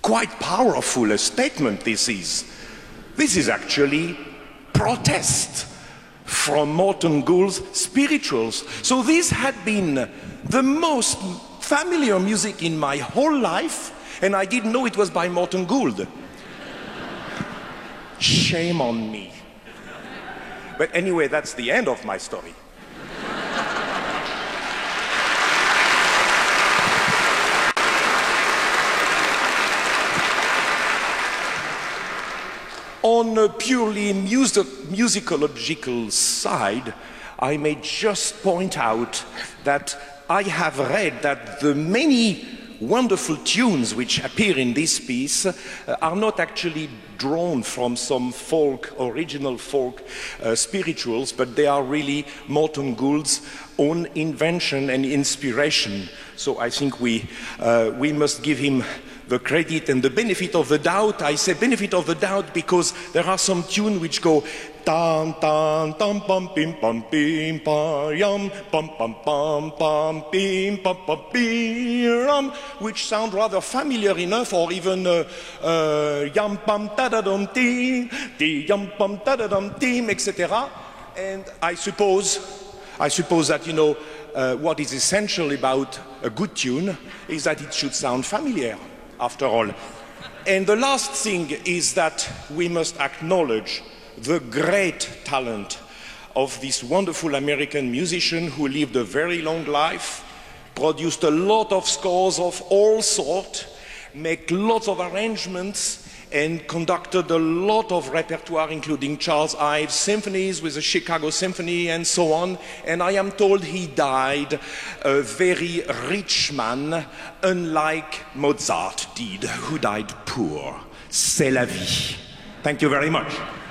Quite powerful a statement this is. This is actually protest from Morton Gould's spirituals. So this had been the most familiar music in my whole life, and I didn't know it was by Morton Gould. Shame on me. But anyway, that's the end of my story. On a purely musicological side, I may just point out that I have read that the many wonderful tunes which appear in this piece are not actually drawn from some folk, original folk spirituals, but they are really Morton Gould's own invention and inspiration. So I think we must give him the credit and the benefit of the doubt. I say benefit of the doubt because there are some tunes which go tam tam tam pam pim pam pim pam yum pam pam pam pam pim pam pam pim, which sound rather familiar enough, or even yum pam ta da dum tim, ti yum pam ta da dum tim, etc. And I suppose that what is essential about a good tune is that it should sound familiar, after all. And the last thing is that we must acknowledge the great talent of this wonderful American musician who lived a very long life, produced a lot of scores of all sorts, made lots of arrangements, and conducted a lot of repertoire, including Charles Ives symphonies with the Chicago Symphony and so on. And I am told he died a very rich man, unlike Mozart did, who died poor. C'est la vie. Thank you very much.